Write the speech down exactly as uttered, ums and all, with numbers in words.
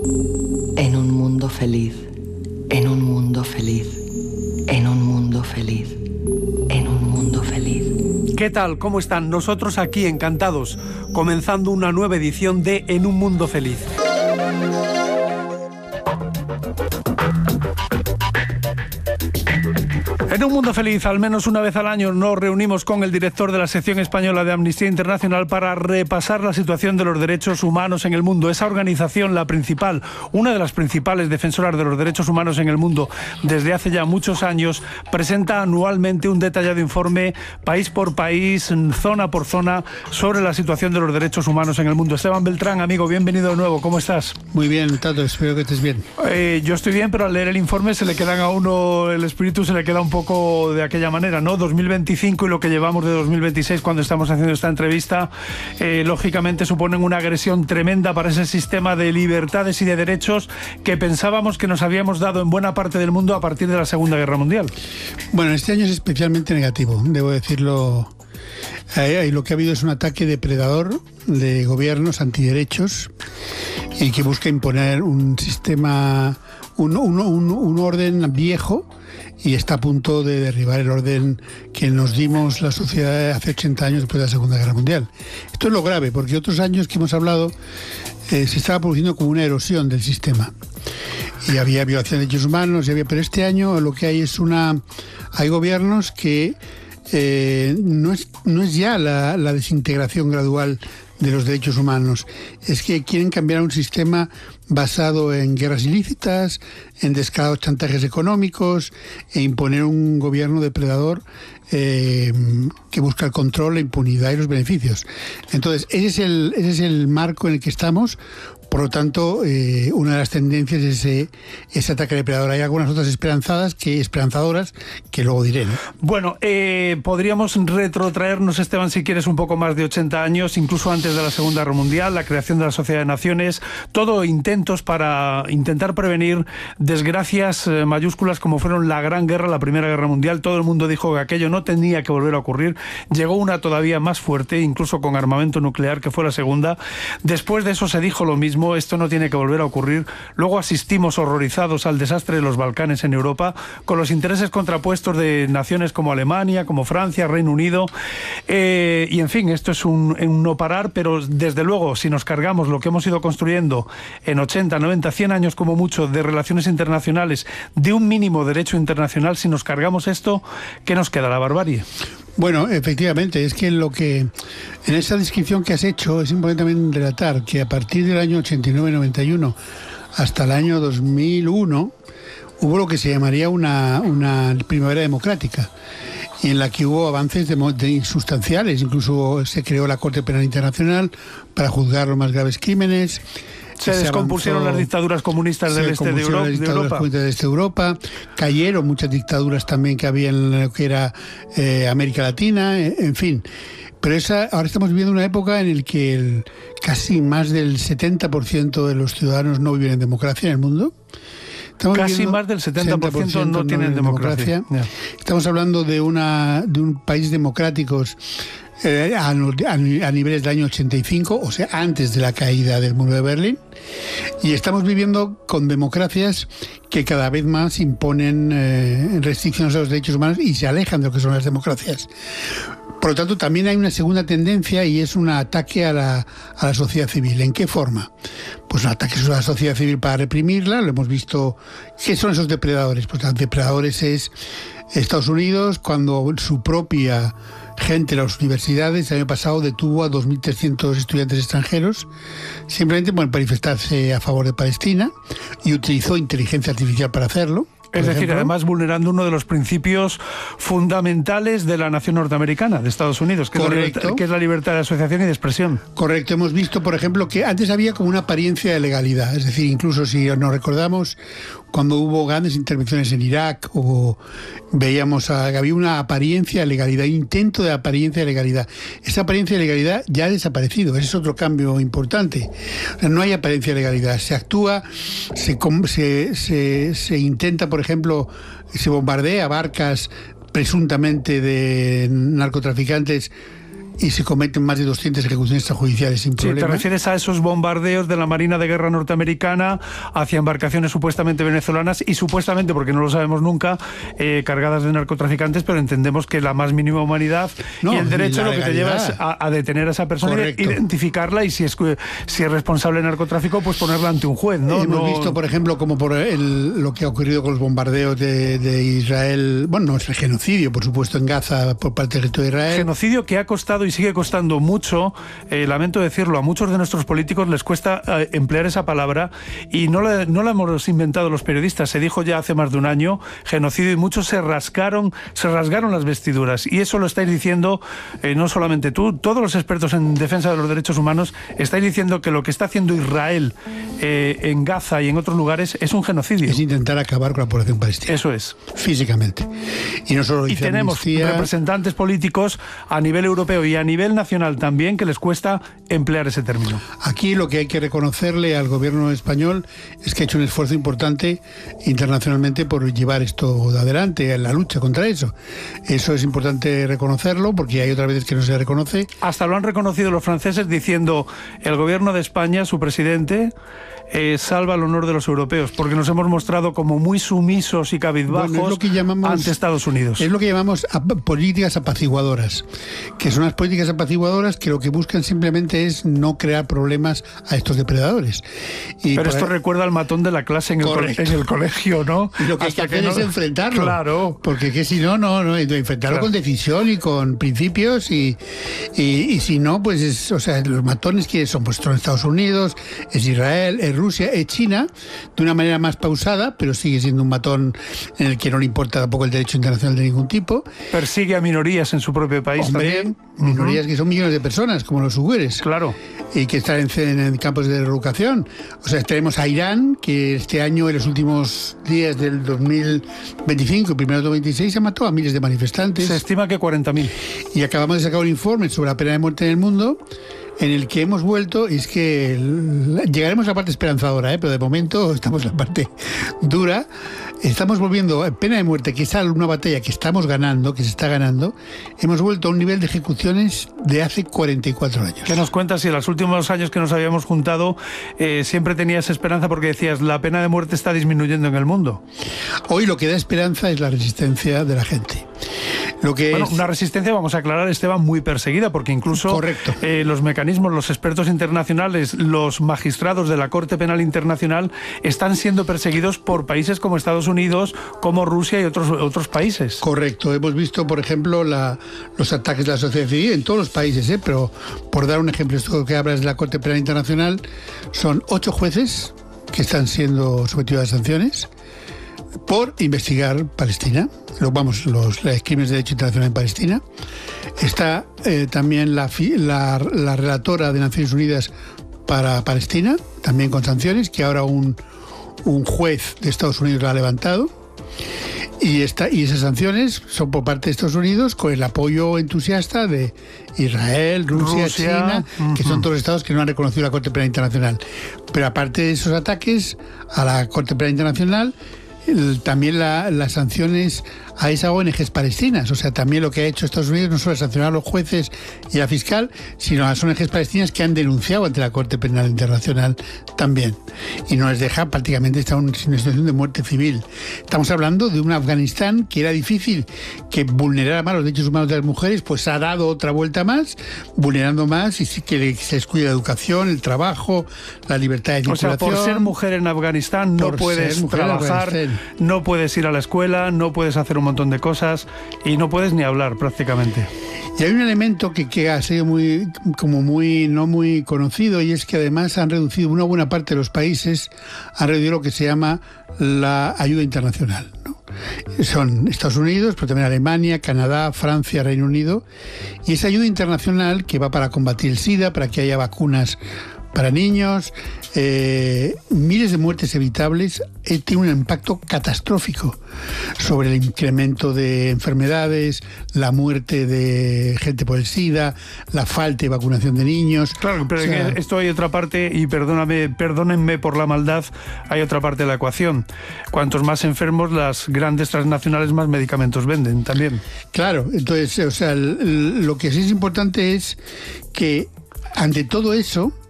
En un mundo feliz, en un mundo feliz, en un mundo feliz, en un mundo feliz. ¿Qué tal? ¿Cómo están? Nosotros aquí encantados, comenzando una nueva edición de En un mundo feliz. En un mundo feliz, al menos una vez al año, nos reunimos con el director de la sección española de Amnistía Internacional para repasar la situación de los derechos humanos en el mundo. Esa organización, la principal, una de las principales defensoras de los derechos humanos en el mundo desde hace ya muchos años, presenta anualmente un detallado informe, país por país, zona por zona, sobre la situación de los derechos humanos en el mundo. Esteban Beltrán, amigo, bienvenido de nuevo. ¿Cómo estás? Muy bien, Tato, espero que estés bien. Eh, yo estoy bien, pero al leer el informe se le quedan a uno, el espíritu se le queda un poco de aquella manera, ¿no? dos mil veinticinco y lo que llevamos de dos mil veintiséis cuando estamos haciendo esta entrevista, eh, lógicamente suponen una agresión tremenda para ese sistema de libertades y de derechos que pensábamos que nos habíamos dado en buena parte del mundo a partir de la Segunda Guerra Mundial. Bueno, este año es especialmente negativo, debo decirlo. Eh, lo que ha habido es un ataque depredador de gobiernos antiderechos y que busca imponer un sistema, un, un, un, un orden viejo, y está a punto de derribar el orden que nos dimos la sociedad hace ochenta años después de la Segunda Guerra Mundial. Esto es lo grave, porque otros años que hemos hablado eh, se estaba produciendo como una erosión del sistema. Y había violación de derechos humanos, y había, pero este año lo que hay es una... Hay gobiernos que eh, no, es, no es ya la, la desintegración gradual de los derechos humanos, es que quieren cambiar un sistema basado en guerras ilícitas, en descarados chantajes económicos, e imponer un gobierno depredador eh, que busca el control, la impunidad y los beneficios. Entonces, ese es el, ese es el marco en el que estamos. Por lo tanto, eh, una de las tendencias es ese, ese ataque depredador. Hay algunas otras esperanzadas que, esperanzadoras que luego diré, ¿no? Bueno, eh, podríamos retrotraernos, Esteban, si quieres, un poco más de ochenta años, incluso antes de la Segunda Guerra Mundial, la creación de la Sociedad de Naciones, todo intentos para intentar prevenir desgracias eh, mayúsculas como fueron la Gran Guerra, la Primera Guerra Mundial. Todo el mundo dijo que aquello no tenía que volver a ocurrir. Llegó una todavía más fuerte, incluso con armamento nuclear, que fue la Segunda. Después de eso se dijo lo mismo. Esto no tiene que volver a ocurrir. Luego asistimos horrorizados al desastre de los Balcanes en Europa, con los intereses contrapuestos de naciones como Alemania, como Francia, Reino Unido. Eh, y en fin, esto es un, un no parar, pero desde luego, si nos cargamos lo que hemos ido construyendo en ochenta, noventa, cien años como mucho de relaciones internacionales, de un mínimo derecho internacional, si nos cargamos esto, ¿qué nos queda? La barbarie. Bueno, efectivamente, es que lo que en esa descripción que has hecho es importante también relatar que a partir del año ochenta y nueve noventa y uno hasta el año dos mil uno hubo lo que se llamaría una, una primavera democrática, y en la que hubo avances de, de sustanciales. Incluso se creó la Corte Penal Internacional para juzgar los más graves crímenes. Se, se descompusieron avanzó, las dictaduras comunistas del este de, Euro, las de Europa. Del este de Europa. Cayeron muchas dictaduras también que había en lo que era eh, América Latina, en fin. Pero esa, ahora estamos viviendo una época en la que el, casi más del setenta por ciento de los ciudadanos no viven en democracia en el mundo. Estamos Casi más del setenta por ciento no tienen democracia. democracia. Yeah. Estamos hablando de, una, de un país democráticos eh, a, a, a niveles del año ochenta y cinco, o sea, antes de la caída del muro de Berlín. Y estamos viviendo con democracias que cada vez más imponen eh, restricciones a los derechos humanos y se alejan de lo que son las democracias. Por lo tanto, también hay una segunda tendencia, y es un ataque a la, a la sociedad civil. ¿En qué forma? Pues un ataque a la sociedad civil para reprimirla. Lo hemos visto. ¿Qué son esos depredadores? Pues los depredadores es Estados Unidos, cuando su propia gente, las universidades, el año pasado detuvo a dos mil trescientos estudiantes extranjeros simplemente por manifestarse a favor de Palestina, y utilizó inteligencia artificial para hacerlo. Es decir, ejemplo, además vulnerando uno de los principios fundamentales de la nación norteamericana, de Estados Unidos, que es, la libertad, que es la libertad de asociación y de expresión. Correcto. Hemos visto, por ejemplo, que antes había como una apariencia de legalidad. Es decir, incluso si nos recordamos cuando hubo grandes intervenciones en Irak, o veíamos a, que había una apariencia de legalidad, un intento de apariencia de legalidad. Esa apariencia de legalidad ya ha desaparecido. Ese es otro cambio importante. No hay apariencia de legalidad. Se actúa, se, se, se, se intenta, por ejemplo, se bombardea barcas presuntamente de narcotraficantes y se cometen más de doscientas ejecuciones extrajudiciales sin problema. Sí, te refieres a esos bombardeos de la Marina de Guerra norteamericana hacia embarcaciones supuestamente venezolanas y supuestamente, porque no lo sabemos nunca, eh, cargadas de narcotraficantes, pero entendemos que la más mínima humanidad no, y el derecho lo que te lleva es a, a detener a esa persona, correcto, identificarla y si es, si es responsable de narcotráfico, pues ponerla ante un juez, ¿no? Hemos no... visto, por ejemplo, como por el, lo que ha ocurrido con los bombardeos de, de Israel, bueno, no es el genocidio, por supuesto, en Gaza por parte del de Israel. Genocidio que ha costado y sigue costando mucho, eh, lamento decirlo, a muchos de nuestros políticos les cuesta eh, emplear esa palabra y no la, no la hemos inventado los periodistas, se dijo ya hace más de un año, genocidio, y muchos se rascaron, se rasgaron las vestiduras, y eso lo estáis diciendo eh, no solamente tú, todos los expertos en defensa de los derechos humanos estáis diciendo que lo que está haciendo Israel eh, en Gaza y en otros lugares es un genocidio. Es intentar acabar con la población palestina. Eso es. Físicamente. Y no solo dice y tenemos amnistía... representantes políticos a nivel europeo y a nivel nacional también que les cuesta emplear ese término. Aquí lo que hay que reconocerle al gobierno español es que ha hecho un esfuerzo importante internacionalmente por llevar esto de adelante, en la lucha contra eso. Eso es importante reconocerlo porque hay otras veces que no se reconoce. Hasta lo han reconocido los franceses diciendo el gobierno de España, su presidente, eh, salva el honor de los europeos porque nos hemos mostrado como muy sumisos y cabizbajos bueno, es lo que llamamos, ante Estados Unidos. Es lo que llamamos políticas apaciguadoras, que son unas políticas apaciguadoras que lo que buscan simplemente es no crear problemas a estos depredadores. Y Pero esto ahí... recuerda al matón de la clase en el, en el colegio, ¿no? Y lo que Hasta hay que hacer que no... es enfrentarlo. Claro. Porque que si no, no, no, enfrentarlo claro. con decisión y con principios y, y, y si no, pues es, o sea, los matones que son, pues son Estados Unidos, es Israel, es Rusia, es China, de una manera más pausada, pero sigue siendo un matón en el que no le importa tampoco el derecho internacional de ningún tipo. Persigue a minorías en su propio país. Hombre, también. Minorías uh-huh. que son millones de personas, como los uigures. Claro. Y que están en, en campos de reeducación. O sea, tenemos a Irán, que este año, en los últimos días del dos mil veinticinco y primero del veintiséis, se mató a miles de manifestantes. Se estima que cuarenta mil. Y acabamos de sacar un informe sobre la pena de muerte en el mundo, en el que hemos vuelto, y es que llegaremos a la parte esperanzadora, ¿eh? Pero de momento estamos en la parte dura. Estamos volviendo a pena de muerte, que es una batalla que estamos ganando, que se está ganando. Hemos vuelto a un nivel de ejecuciones de hace cuarenta y cuatro años. ¿Qué nos cuentas? Si en los últimos años que nos habíamos juntado eh, siempre tenías esperanza porque decías la pena de muerte está disminuyendo en el mundo. Hoy lo que da esperanza es la resistencia de la gente. Lo que bueno, es... una resistencia, vamos a aclarar, Esteban, muy perseguida, porque incluso Correcto. Eh, los mecanismos, los expertos internacionales, los magistrados de la Corte Penal Internacional están siendo perseguidos por países como Estados Unidos, como Rusia y otros, otros países. Correcto. Hemos visto, por ejemplo, la, los ataques de la sociedad civil en todos los países, ¿eh? Pero por dar un ejemplo, esto que hablas de la Corte Penal Internacional, son ocho jueces que están siendo sometidos a sanciones por investigar Palestina, lo, vamos, los, los crímenes de derecho internacional en Palestina. Está eh, también la, la, la relatora de Naciones Unidas para Palestina, también con sanciones, que ahora un, un juez de Estados Unidos la ha levantado. Y, esta, y esas sanciones son por parte de Estados Unidos con el apoyo entusiasta de Israel, Rusia, Rusia China, uh-huh. que son todos los estados que no han reconocido la Corte Penal Internacional. Pero aparte de esos ataques a la Corte Penal Internacional, el, también la, las sanciones a esas O N Ges palestinas. O sea, también lo que ha hecho Estados Unidos no solo es sancionar a los jueces y a la fiscal, sino a las O N Ges palestinas que han denunciado ante la Corte Penal Internacional también. Y no les deja prácticamente estar en una situación de muerte civil. Estamos hablando de un Afganistán que era difícil que vulnerara más los derechos humanos de las mujeres, pues ha dado otra vuelta más, vulnerando más, y sí que se descuida la educación, el trabajo, la libertad de circulación. O sea, por ser mujer en Afganistán no puedes trabajar, no puedes ir a la escuela, no puedes hacer un montón de cosas y no puedes ni hablar prácticamente. Y hay un elemento que, que ha sido muy, como muy, no muy conocido, y es que además han reducido, una buena parte de los países han reducido lo que se llama la ayuda internacional, ¿no? Son Estados Unidos, pero también Alemania, Canadá, Francia, Reino Unido, y esa ayuda internacional que va para combatir el SIDA, para que haya vacunas para niños, eh, miles de muertes evitables, eh, tiene un impacto catastrófico sobre el incremento de enfermedades, la muerte de gente por el SIDA, la falta de vacunación de niños. Claro, pero o sea, esto hay otra parte, y perdóname, perdónenme por la maldad, hay otra parte de la ecuación. Cuantos más enfermos, las grandes transnacionales más medicamentos venden también. Claro, entonces, o sea, el, el, lo que sí es importante es que ante todo eso